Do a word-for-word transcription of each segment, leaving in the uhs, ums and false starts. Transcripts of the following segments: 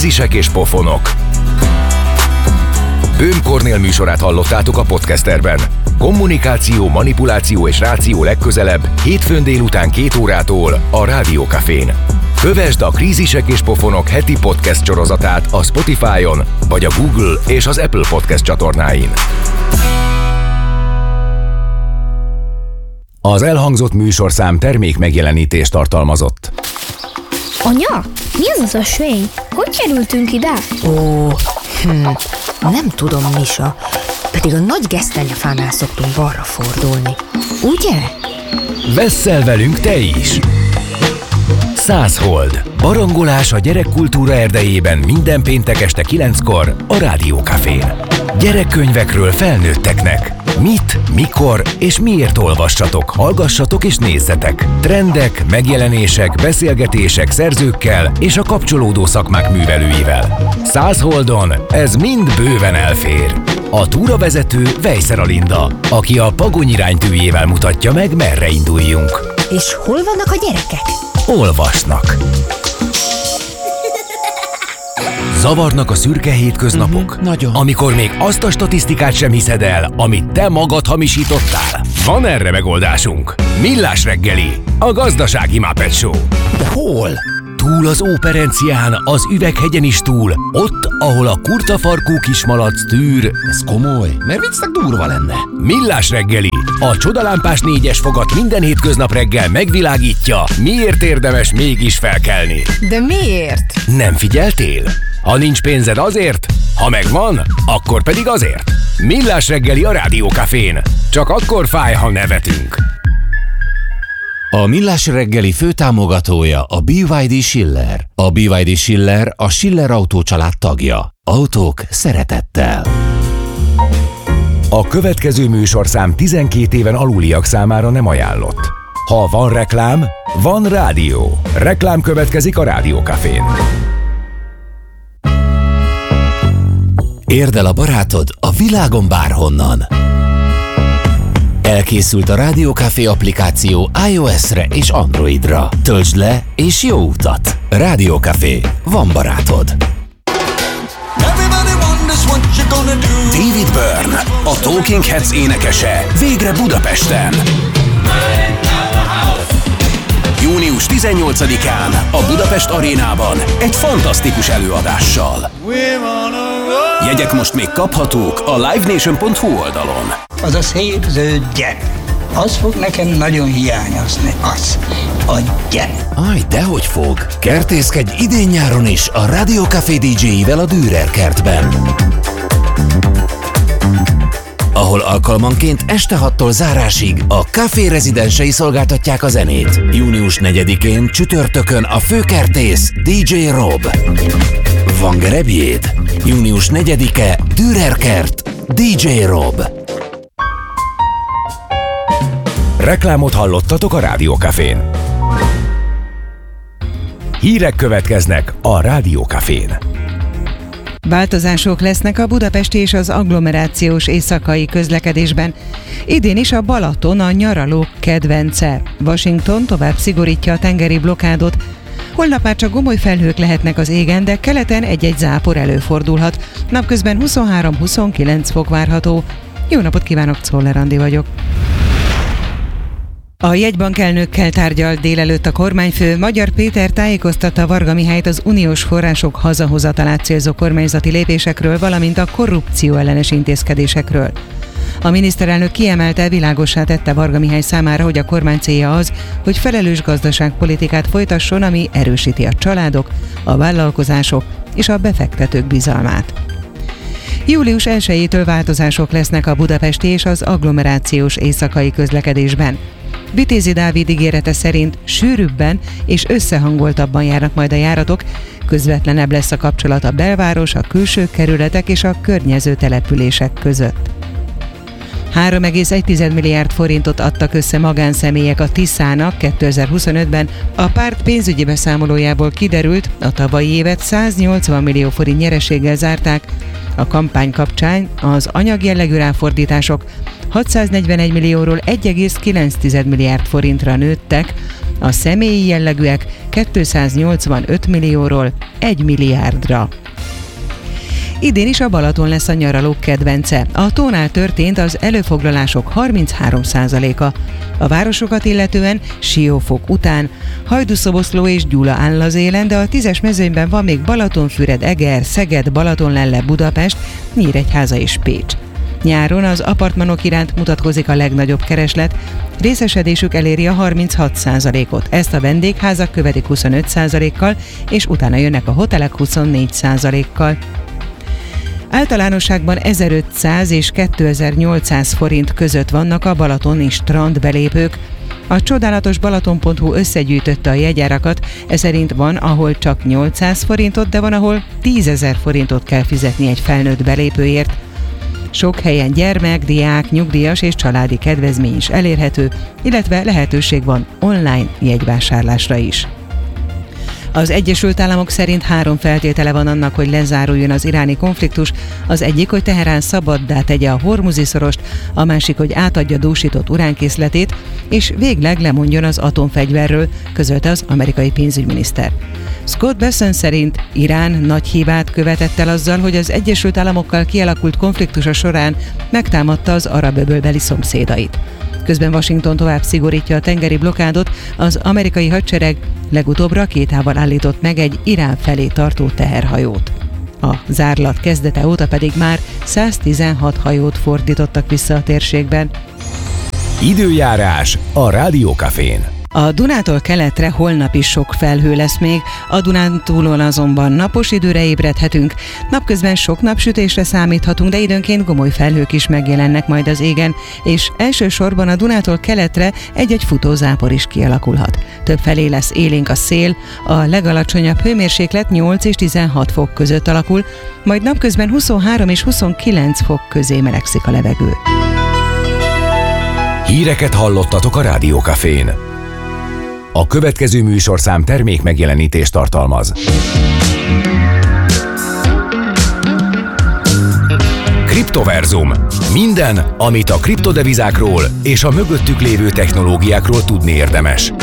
Krízisek és pofonok. Böhm Kornél műsorát hallottátok a Podcasterben. Kommunikáció, manipuláció és ráció legközelebb, hétfőn délután két órától a Rádió Cafén. Kövesd a Krízisek és pofonok heti podcast sorozatát a Spotify-on, vagy a Google és az Apple Podcast csatornáin. Az elhangzott műsorszám termék megjelenítést tartalmazott. Anya, mi az az ösvény? Hogy kerültünk ide? Ó, hm, nem tudom, Misa. Pedig a nagy gesztenyefánál szoktunk balra fordulni. Ugye? Vesszel velünk te is! Százhold. Barangolás a gyerekkultúra erdejében minden péntek este kilenckor a Rádió Cafén. Gyerekkönyvekről felnőtteknek. Mit, mikor és miért olvassatok, hallgassatok és nézzetek. Trendek, megjelenések, beszélgetések szerzőkkel és a kapcsolódó szakmák művelőivel. Százholdon ez mind bőven elfér. A túravezető Vejszer Alinda, aki a Pagony iránytűjével mutatja meg, merre induljunk. És hol vannak a gyerekek? Olvasnak. Zavarnak a szürke hétköznapok? Uh-huh, nagyon. Amikor még azt a statisztikát sem hiszed el, amit te magad hamisítottál? Van erre megoldásunk. Millás reggeli, a gazdasági Muppet Show. De hol? Túl az Óperencián, az Üveghegyen is túl, ott, ahol a kurtafarkú kismalac tűr. Ez komoly, mert viccnek durva lenne. Millás reggeli, a csodalámpás négyes fogat minden hétköznap reggel megvilágítja, miért érdemes mégis felkelni. De miért? Nem figyeltél? Ha nincs pénzed azért, ha megvan, akkor pedig azért. Millás reggeli a Rádió Cafén. Csak akkor fáj, ha nevetünk. A Millás reggeli főtámogatója a bé vé dé Schiller. A bé vé dé Schiller a Schiller Autó család tagja. Autók szeretettel. A következő műsorszám tizenkét éven aluliak számára nem ajánlott. Ha van reklám, van rádió. Reklám következik a Rádió Cafén. Érd el a barátod a világon bárhonnan. Elkészült a Rádió Café applikáció iOS-re és Androidra. Töltsd le és jó utat! Rádió Café. Van barátod. David Byrne, a Talking Heads énekese, végre Budapesten. június tizennyolcadikán a Budapest Arénában egy fantasztikus előadással. Jegyek most még kaphatók a live nation pont hu oldalon. Az a szép zöld gyerek, az fog nekem nagyon hiányozni, az, a gyerek. Aj, dehogy fog! Kertészkedj idén-nyáron is a Rádió Café dé jéivel a Dürer kertben, ahol alkalmanként este hattól zárásig a Café rezidensei szolgáltatják a zenét. június negyedikén csütörtökön a főkertész dé dzsé Rob. Van gerebjéd? június negyedike Dürer kert, dé dzsé Rob. Reklámot hallottatok a Rádió Cafén. Hírek következnek a Rádió Cafén. Változások lesznek a budapesti és az agglomerációs éjszakai közlekedésben. Idén is a Balaton a nyaralók kedvence. Washington tovább szigorítja a tengeri blokádot. Holnap már csak gomoly felhők lehetnek az égen, de keleten egy-egy zápor előfordulhat. Napközben huszonhárom-huszonkilenc fok várható. Jó napot kívánok, Czoller Andi vagyok. A jegybankelnökkel tárgyalt délelőtt a kormányfő. Magyar Péter tájékoztatta Varga Mihályt az uniós források hazahozatalát célzó kormányzati lépésekről, valamint a korrupció ellenes intézkedésekről. A miniszterelnök kiemelte, világossá tette Varga Mihály számára, hogy a kormány célja az, hogy felelős gazdaságpolitikát folytasson, ami erősíti a családok, a vállalkozások és a befektetők bizalmát. július elsejétől változások lesznek a budapesti és az agglomerációs éjszakai közlekedésben. Vitézi Dávid ígérete szerint sűrűbben és összehangoltabban járnak majd a járatok, közvetlenebb lesz a kapcsolat a belváros, a külső kerületek és a környező települések között. három egész egy milliárd forintot adtak össze magánszemélyek a Tiszának kétezer-huszonötben. A párt pénzügyi beszámolójából kiderült, a tavalyi évet száznyolcvan millió forint nyereséggel zárták. A kampány kapcsán az anyagjellegű ráfordítások hatszáznegyvenegy millióról egy egész kilenc milliárd forintra nőttek, a személyi jellegűek kétszáznyolcvanöt millióról egy milliárdra. Idén is a Balaton lesz a nyaralók kedvence. A tónál történt az előfoglalások harminchárom százaléka. A városokat illetően Siófok után Hajdúszoboszló és Gyula áll az élen, de a tízes mezőnyben van még Balatonfüred, Eger, Szeged, Balatonlelle, Budapest, Nyíregyháza és Pécs. Nyáron az apartmanok iránt mutatkozik a legnagyobb kereslet, részesedésük eléri a harminchat százalékot. Ezt a vendégházak követik huszonöt százalékkal, és utána jönnek a hotelek huszonnégy százalékkal. Általánosságban ezerötszáz és kétezer-nyolcszáz forint között vannak a balatoni strandbelépők. A csodálatos balaton pont hu összegyűjtötte a jegyárakat, ez szerint van, ahol csak nyolcszáz forintot, de van, ahol tízezer forintot kell fizetni egy felnőtt belépőért. Sok helyen gyermek, diák, nyugdíjas és családi kedvezmény is elérhető, illetve lehetőség van online jegyvásárlásra is. Az Egyesült Államok szerint három feltétele van annak, hogy lezáruljon az iráni konfliktus. Az egyik, hogy Teherán szabaddá tegye a Hormuzi-szorost, a másik, hogy átadja dúsított uránkészletét, és végleg lemondjon az atomfegyverről, közölte az amerikai pénzügyminiszter. Scott Bessent szerint Irán nagy hibát követett el azzal, hogy az Egyesült Államokkal kialakult konfliktusa során megtámadta az arab-öbölbeli szomszédait. Közben Washington tovább szigorítja a tengeri blokádot, az amerikai hadsereg legutóbb rakétával állított meg egy Irán felé tartó teherhajót. A zárlat kezdete óta pedig már száztizenhat hajót fordítottak vissza a térségben. Időjárás a Rádió Cafén. A Dunától keletre holnap is sok felhő lesz még, a Dunántúlon azonban napos időre ébredhetünk. Napközben sok napsütésre számíthatunk, de időnként gomoly felhők is megjelennek majd az égen, és elsősorban a Dunától keletre egy-egy futózápor is kialakulhat. Többfelé lesz élénk a szél, a legalacsonyabb hőmérséklet nyolc és tizenhat fok között alakul, majd napközben huszonhárom és huszonkilenc fok közé melegszik a levegő. Híreket hallottatok a Rádió Cafén. A következő műsorszám termék megjelenítést tartalmaz. Kriptoverzum. Minden, amit a kriptodevizákról és a mögöttük lévő technológiákról tudni érdemes.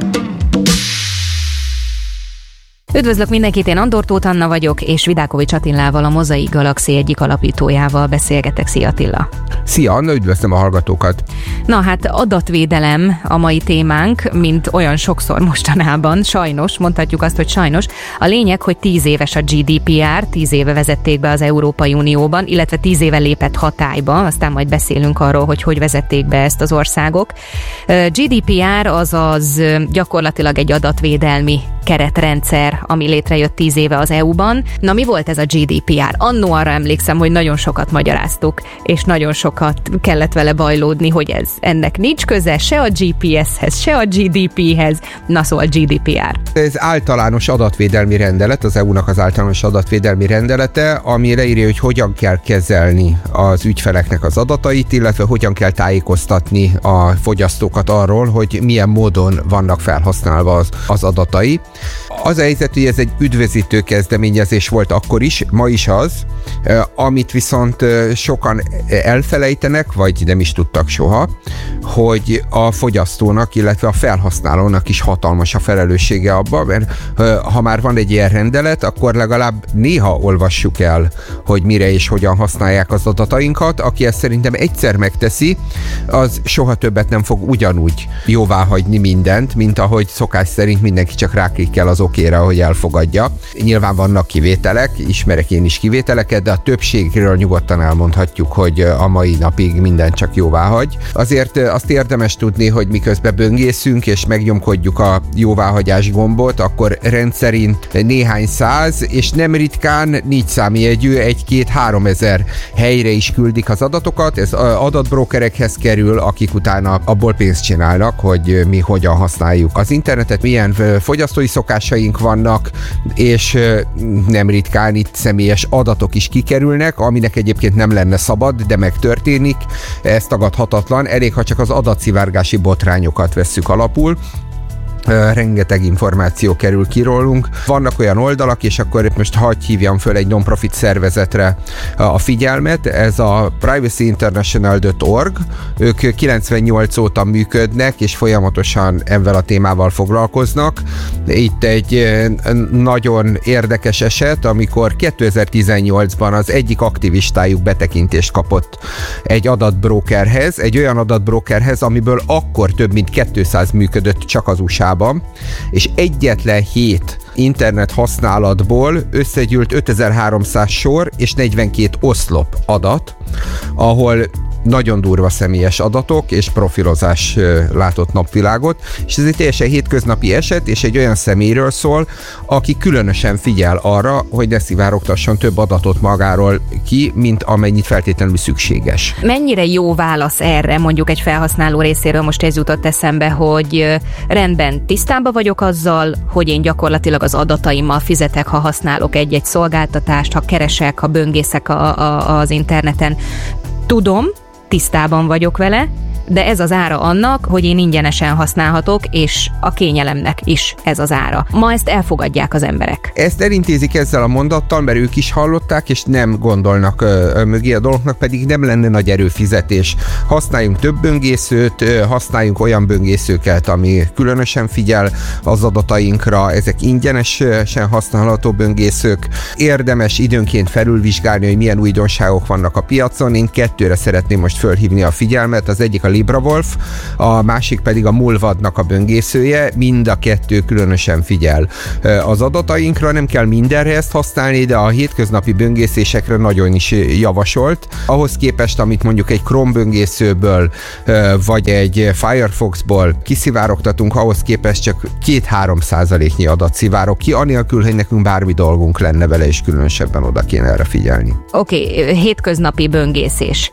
Üdvözlök mindenkit, én Andor Tóth Anna vagyok, és Vidákovics Attilával, a Mozaik Galaxy egyik alapítójával beszélgetek. Szia Attila! Szia Anna, üdvözlöm a hallgatókat! Na hát adatvédelem a mai témánk, mint olyan sokszor mostanában, sajnos, mondhatjuk azt, hogy sajnos. A lényeg, hogy tíz éves a gé dé pé er, tíz éve vezették be az Európai Unióban, illetve tíz éve lépett hatályba, aztán majd beszélünk arról, hogy hogy vezették be ezt az országok. gé dé pé er azaz gyakorlatilag egy adatvédelmi keretrendszer, ami létrejött tíz éve az é u-ban. Na, mi volt ez a gé dé pé er? Annó arra emlékszem, hogy nagyon sokat magyaráztuk, és nagyon sokat kellett vele bajlódni, hogy ez ennek nincs köze se a gé pé es-hez, se a gé dé pé-hez. Na szóval gé dé pé er. Ez általános adatvédelmi rendelet, az é u-nak az általános adatvédelmi rendelete, ami leírja, hogy hogyan kell kezelni az ügyfeleknek az adatait, illetve hogyan kell tájékoztatni a fogyasztókat arról, hogy milyen módon vannak felhasználva az, az adatai. Az a helyzet, hogy ez egy üdvözítő kezdeményezés volt akkor is, ma is az, amit viszont sokan elfelejtenek, vagy nem is tudtak soha, hogy a fogyasztónak, illetve a felhasználónak is hatalmas a felelőssége abban, mert ha már van egy ilyen rendelet, akkor legalább néha olvassuk el, hogy mire és hogyan használják az adatainkat. Aki ezt szerintem egyszer megteszi, az soha többet nem fog ugyanúgy jóvá hagyni mindent, mint ahogy szokás szerint mindenki csak ráklikkel az okére, hogy elfogadja. Nyilván vannak kivételek, ismerek én is kivételeket, de a többségről nyugodtan elmondhatjuk, hogy a mai napig minden csak jóvá hagy. Azért azt érdemes tudni, hogy miközben böngészünk és megnyomkodjuk a jóváhagyás gombot, akkor rendszerint néhány száz, és nem ritkán négy számjegyű, egy-két-három ezer helyre is küldik az adatokat. Ez adatbrokerekhez kerül, akik utána abból pénzt csinálnak, hogy mi hogyan használjuk az internetet, milyen fogyasztói szokásaink vannak, és nem ritkán itt személyes adatok is kikerülnek, aminek egyébként nem lenne szabad, de megtörténik. Ez tagadhatatlan, elég, ha csak az adatszivárgási botrányokat vesszük alapul. rengeteg információ kerül ki rólunk. Vannak olyan oldalak, és akkor most hadd hívjam föl egy non-profit szervezetre a figyelmet, ez a privacy international dot org, ők kilencvennyolc óta működnek, és folyamatosan ezzel a témával foglalkoznak. Itt egy nagyon érdekes eset, amikor kétezer-tizennyolcban az egyik aktivistájuk betekintést kapott egy adatbrókerhez, egy olyan adatbrókerhez, amiből akkor több mint kétszáz működött csak az u es á-ban, és egyetlen hét internet használatból összegyűlt ötezer-háromszáz sor és negyvenkét oszlop adat, ahol nagyon durva személyes adatok és profilozás látott napvilágot, és ez egy teljesen hétköznapi eset, és egy olyan személyről szól, aki különösen figyel arra, hogy ne szivárogtasson több adatot magáról ki, mint amennyit feltétlenül szükséges. Mennyire jó válasz erre, mondjuk egy felhasználó részéről, most ez jutott eszembe, hogy rendben, tisztában vagyok azzal, hogy én gyakorlatilag az adataimmal fizetek, ha használok egy-egy szolgáltatást, ha keresek, ha böngészek a, a, az interneten. Tudom, tisztában vagyok vele, de ez az ára annak, hogy én ingyenesen használhatok, és a kényelemnek is ez az ára. Ma ezt elfogadják az emberek. Ezt elintézik ezzel a mondattal, mert ők is hallották, és nem gondolnak ö, mögé a dolognak, pedig nem lenne nagy erőfizetés. Használjunk több böngészőt, ö, használjunk olyan böngészőket, ami különösen figyel az adatainkra, ezek ingyenesen használható böngészők. Érdemes időnként felülvizsgálni, hogy milyen újdonságok vannak a piacon. Én kettőre szeretném most fölhívni a figyelmet, az egyik a LibraWolf, a másik pedig a Mullvadnak a böngészője, mind a kettő különösen figyel az adatainkra, nem kell mindenre ezt használni, de a hétköznapi böngészésekre nagyon is javasolt. Ahhoz képest, amit mondjuk egy Chrome böngészőből, vagy egy Firefoxból kiszivárogtatunk, ahhoz képest csak két-három százaléknyi adat szivárog ki, anélkül, hogy nekünk bármi dolgunk lenne vele, és különösebben oda kéne erre figyelni. Oké, okay, hétköznapi böngészés.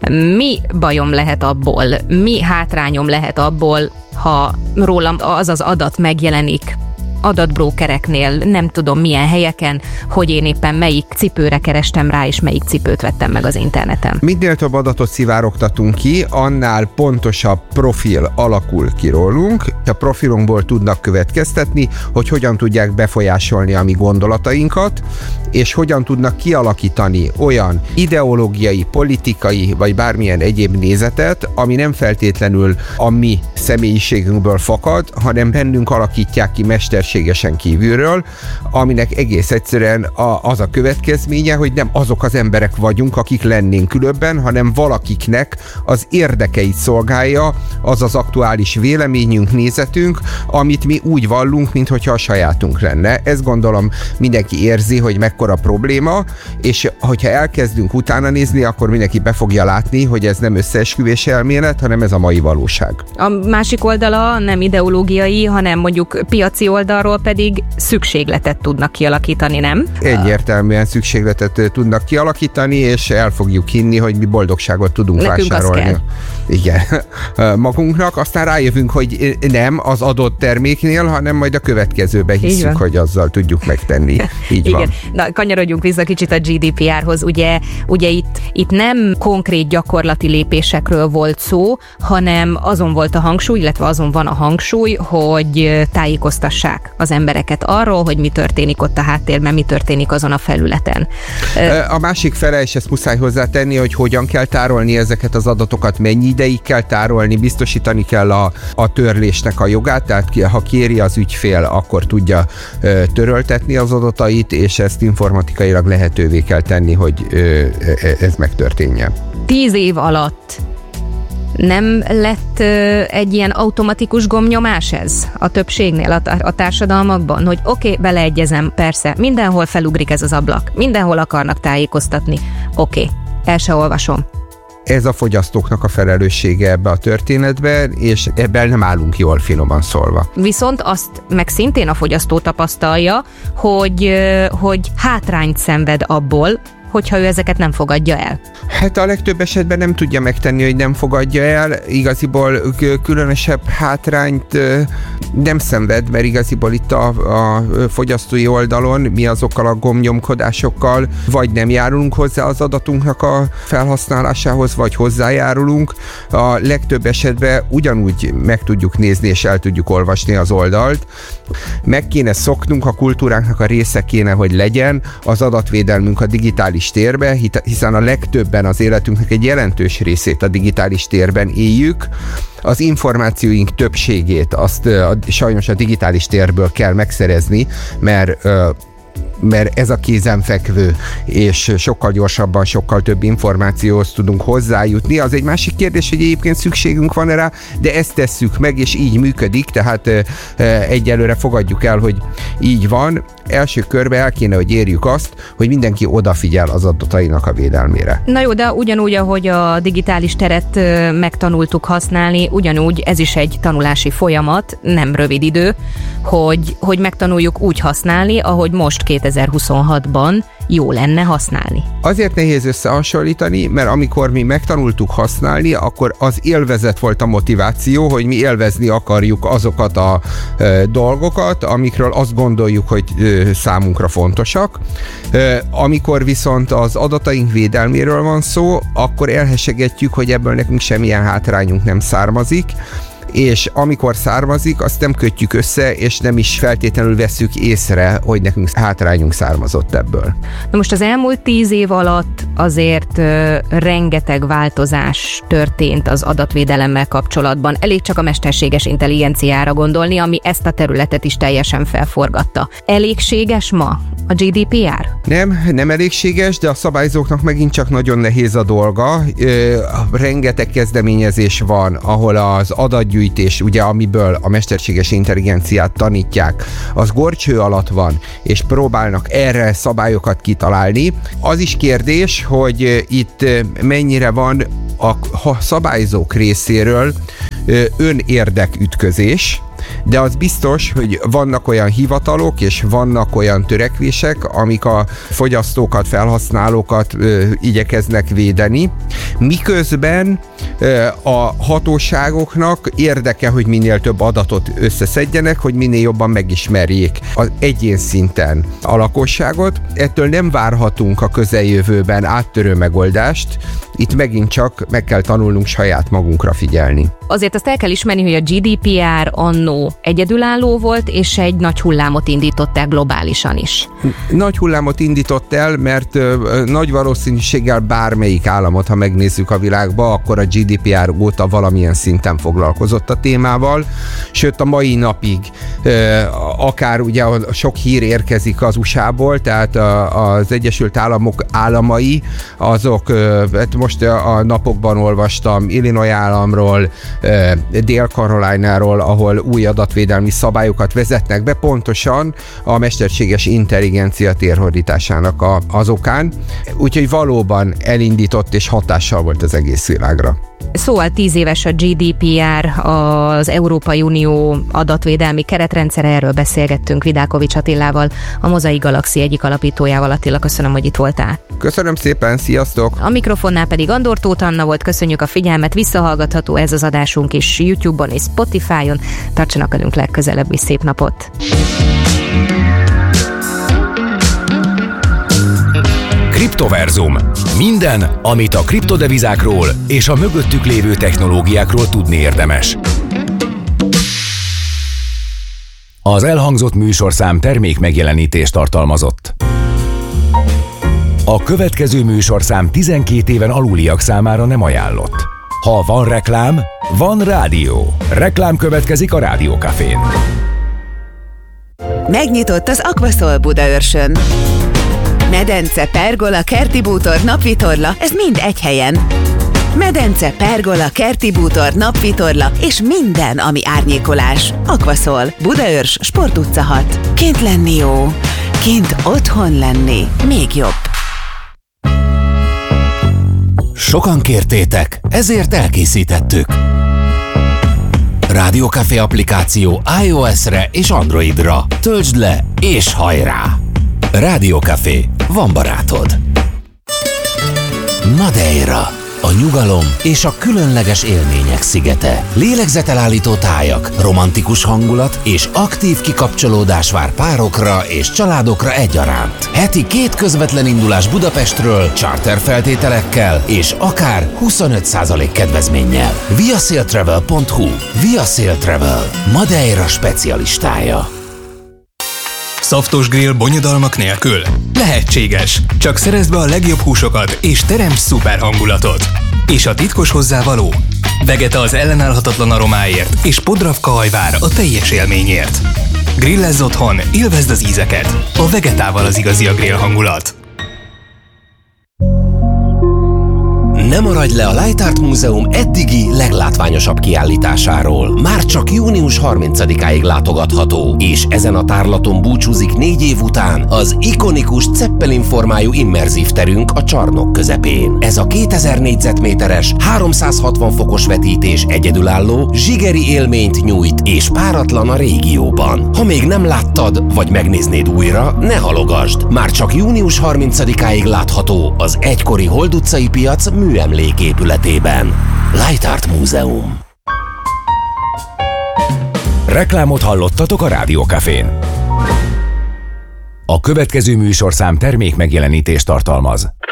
Mi bajom lehet abból, mi hátrányom lehet abból, ha rólam az az adat megjelenik adatbrókereknél, nem tudom milyen helyeken, hogy én éppen melyik cipőre kerestem rá, és melyik cipőt vettem meg az interneten. Minél több adatot szivárogtatunk ki, annál pontosabb profil alakul ki rólunk. A profilunkból tudnak következtetni, hogy hogyan tudják befolyásolni a mi gondolatainkat, és hogyan tudnak kialakítani olyan ideológiai, politikai, vagy bármilyen egyéb nézetet, ami nem feltétlenül a mi személyiségünkből fakad, hanem bennünk alakítják ki mesterségesen kívülről, aminek egész egyszerűen a, az a következménye, hogy nem azok az emberek vagyunk, akik lennénk különben, hanem valakiknek az érdekeit szolgálja az az aktuális véleményünk, nézetünk, amit mi úgy vallunk, minthogyha a sajátunk lenne. Ezt gondolom mindenki érzi, hogy mekkora probléma, és hogyha elkezdünk utána nézni, akkor mindenki be fogja látni, hogy ez nem összeesküvés elmélet, hanem ez a mai valóság. A másik oldala nem ideológiai, hanem mondjuk piaci oldalról pedig szükségletet tudnak kialakítani, nem? Egyértelműen szükségletet tudnak kialakítani, és el fogjuk hinni, hogy mi boldogságot tudunk nekünk vásárolni. Igen, magunknak, aztán rájövünk, hogy nem az adott terméknél, hanem majd a következőbe hisszük, hogy azzal tudjuk megtenni. Így Igen. van. Na, kanyarodjunk vissza kicsit a gé dé pé er-hoz. Ugye, ugye itt, itt nem konkrét gyakorlati lépésekről volt szó, hanem azon volt a hangsúly, illetve azon van a hangsúly, hogy tájékoztassák az embereket arról, hogy mi történik ott a háttérben, mi történik azon a felületen. A másik fele, és ezt muszáj hozzátenni, hogy hogyan kell tárolni ezeket az adatokat, mennyi ideig kell tárolni, biztosítani kell a, a törlésnek a jogát, tehát ha kéri az ügyfél, akkor tudja ö, töröltetni az adatait, és ezt informatikailag lehetővé kell tenni, hogy ö, ez megtörténjen. Tíz év alatt nem lett ö, egy ilyen automatikus gomnyomás ez a többségnél, a, a társadalmakban, hogy oké, okay, beleegyezem, persze, mindenhol felugrik ez az ablak, mindenhol akarnak tájékoztatni, oké, okay, el se olvasom. Ez a fogyasztóknak a felelőssége ebbe a történetben, és ebben nem állunk jól, finoman szólva. Viszont azt meg szintén a fogyasztó tapasztalja, hogy, hogy hátrányt szenved abból, hogyha ő ezeket nem fogadja el? Hát a legtöbb esetben nem tudja megtenni, hogy nem fogadja el. Igaziból különösebb hátrányt nem szenved, mert igaziból itt a, a fogyasztói oldalon mi azokkal a gombnyomkodásokkal vagy nem járulunk hozzá az adatunknak a felhasználásához, vagy hozzájárulunk. A legtöbb esetben ugyanúgy meg tudjuk nézni és el tudjuk olvasni az oldalt. Meg kéne szoknunk, a kultúránknak a része kéne, hogy legyen az adatvédelmünk a digitális térbe, hiszen a legtöbben az életünknek egy jelentős részét a digitális térben éljük. Az információink többségét azt sajnos a digitális térből kell megszerezni, mert mert ez a kézenfekvő, és sokkal gyorsabban, sokkal több információhoz tudunk hozzájutni. Az egy másik kérdés, hogy egyébként szükségünk van rá, de ezt tesszük meg, és így működik, tehát egyelőre fogadjuk el, hogy így van. Első körben el kéne, hogy érjük azt, hogy mindenki odafigyel az adatainak a védelmére. Na jó, de ugyanúgy, ahogy a digitális teret megtanultuk használni, ugyanúgy ez is egy tanulási folyamat, nem rövid idő, hogy, hogy megtanuljuk úgy használni, ahogy most kétezer-huszonhatban jó lenne használni. Azért nehéz összehasonlítani, mert amikor mi megtanultuk használni, akkor az élvezet volt a motiváció, hogy mi élvezni akarjuk azokat a e, dolgokat, amikről azt gondoljuk, hogy e, számunkra fontosak. E, amikor viszont az adataink védelméről van szó, akkor elhessegetjük, hogy ebből nekünk semmilyen hátrányunk nem származik, és amikor származik, azt nem kötjük össze, és nem is feltétlenül vesszük észre, hogy nekünk hátrányunk származott ebből. Na most az elmúlt tíz év alatt azért ö, rengeteg változás történt az adatvédelemmel kapcsolatban. Elég csak a mesterséges intelligenciára gondolni, ami ezt a területet is teljesen felforgatta. Elégséges ma a gé dé pé er? Nem, nem elégséges, de a szabályzóknak megint csak nagyon nehéz a dolga. Ö, rengeteg kezdeményezés van, ahol az adatgyűjtés, ugye amiből a mesterséges intelligenciát tanítják, az górcső alatt van, és próbálnak erre szabályokat kitalálni. Az is kérdés, hogy itt mennyire van a szabályzók részéről önérdekütközés, de az biztos, hogy vannak olyan hivatalok és vannak olyan törekvések, amik a fogyasztókat, felhasználókat ö, igyekeznek védeni, miközben ö, a hatóságoknak érdeke, hogy minél több adatot összeszedjenek, hogy minél jobban megismerjék az egyén szinten a lakosságot. Ettől nem várhatunk a közeljövőben áttörő megoldást, itt megint csak meg kell tanulnunk saját magunkra figyelni. Azért azt el kell ismerni, hogy a gé dé pé er annó egyedülálló volt, és egy nagy hullámot indított el globálisan is. Nagy hullámot indított el, mert ö, nagy valószínűséggel bármelyik államot, ha megnézzük a világba, akkor a gé dé pé er óta valamilyen szinten foglalkozott a témával, sőt a mai napig ö, akár ugye sok hír érkezik az u es á-ból, tehát a, az Egyesült Államok államai, azok ö, most a napokban olvastam Illinois államról, Dél-Carolináról, ahol új adatvédelmi szabályokat vezetnek be, pontosan a mesterséges intelligencia térhódításának a, az okán. Úgyhogy valóban elindított és hatással volt az egész világra. Szóval tíz éves a gé dé pé er, az Európai Unió adatvédelmi keretrendszere, erről beszélgettünk Vidákovics Attilával, a Mozaik Galaxy egyik alapítójával. Attila, köszönöm, hogy itt voltál. Köszönöm szépen, sziasztok! A mikrofonnál pedig Andor Tóth Anna volt, köszönjük a figyelmet, visszahallgatható ez az adásunk is YouTube-on és Spotify-on. Tartsanak velünk legközelebb, és szép napot! Kriptoverzum. Minden, amit a kriptodevizákról és a mögöttük lévő technológiákról tudni érdemes. Az elhangzott műsorszám termék megjelenítést tartalmazott. A következő műsorszám tizenkét éven aluliak számára nem ajánlott. Ha van reklám, van rádió. Reklám következik a Rádió Cafén. Megnyitott az Aquaszol Budaörsön. Medence, pergola, kerti bútor, napvitorla, ez mind egy helyen. Medence, pergola, kerti bútor, napvitorla és minden, ami árnyékolás. Aquaszol, Budaörs, Sport utca hat. Kint lenni jó, kint otthon lenni még jobb. Sokan kértétek, ezért elkészítettük. Rádió Café applikáció iOS-re és Androidra. Töltsd le és hajrá! Rádió Café, van barátod. Madeira. A nyugalom és a különleges élmények szigete. Lélegzetelállító tájak, romantikus hangulat és aktív kikapcsolódás vár párokra és családokra egyaránt. Heti két közvetlen indulás Budapestről, charter feltételekkel és akár huszonöt százalék kedvezménnyel. viasailtravel pont hu. Viasail Travel. Madeira specialistája. Szaftos grill bonyodalmak nélkül? Lehetséges. Csak szerezd be a legjobb húsokat és teremts szuper hangulatot. És a titkos hozzávaló? Vegeta az ellenállhatatlan aromáért és Podravka hajvár a teljes élményért. Grillezz otthon, élvezd az ízeket. A Vegetával az igazi a grill hangulat. Ne maradj le a Light Art Múzeum eddigi leglátványosabb kiállításáról. Már csak június harmincadikáig látogatható, és ezen a tárlaton búcsúzik négy év után az ikonikus Zeppelin formájú immerzív terünk a csarnok közepén. Ez a kétezer négyzetméteres, háromszázhatvan fokos vetítés egyedülálló, zsigeri élményt nyújt és páratlan a régióban. Ha még nem láttad, vagy megnéznéd újra, ne halogasd. Már csak június harmincadikáig látható az egykori Hold utcai piac műemléképületében. Light Art Múzeum. Reklámot hallottatok a Rádiókafén. A következő műsorszám termék megjelenítést tartalmaz.